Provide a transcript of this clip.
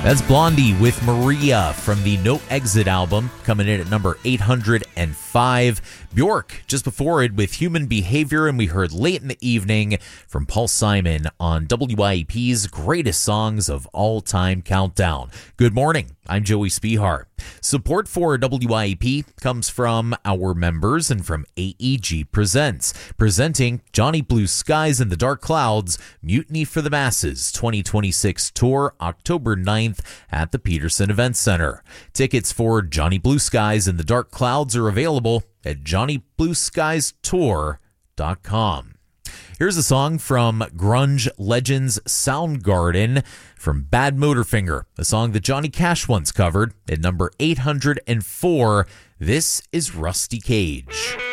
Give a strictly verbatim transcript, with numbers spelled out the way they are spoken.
That's Blondie with Maria from the No Exit album, coming in at number eight hundred five. Bjork just before it with Human Behavior, and we heard Late in the Evening from Paul Simon on W I E P's Greatest Songs of All Time Countdown. Good morning. I'm Joey Spihar. Support for W I E P comes from our members and from A E G Presents, presenting Johnny Blue Skies and the Dark Clouds, Mutiny for the Masses twenty twenty-six tour, October ninth at the Peterson Event Center. Tickets for Johnny Blue Skies and the Dark Clouds are available at johnny blue skies tour dot com. Here's a song from grunge legends Soundgarden from Bad Motorfinger, a song that Johnny Cash once covered at number eight hundred four. This is Rusty Cage.